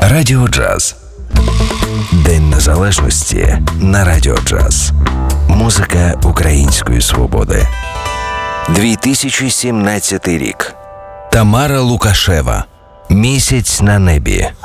Радіо Джаз. День Незалежності на Радіо Джаз. Музика української свободи. 2017 рік. Тамара Лукашева. Місяць на небі.